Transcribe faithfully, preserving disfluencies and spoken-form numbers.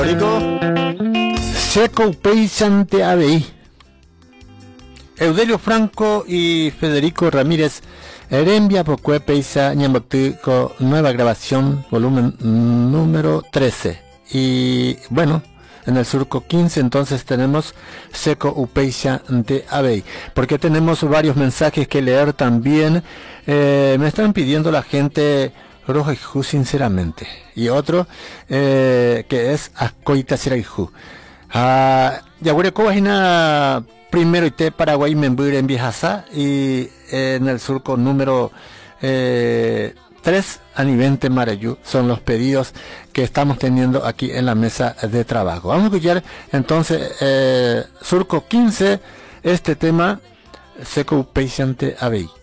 Rico, Seco Upeychante Abey, Eudelio Franco y Federico Ramírez Erembia Pocue Peisa Ñambactú con nueva grabación, volumen número trece. Y bueno, en el surco quince entonces tenemos Seco Upeychante Abey, porque tenemos varios mensajes que leer también. Eh, me están pidiendo la gente Roja Iju sinceramente, y otro eh, que es Ascoita Siraiju. Ah, Yagureco Vagina primero y te Paraguay Membur en Viejasa, y eh, en el surco número eh, tres Anivente Marayú son los pedidos que estamos teniendo aquí en la mesa de trabajo. Vamos a escuchar entonces eh, surco quince, este tema Seco Upeychante Abey.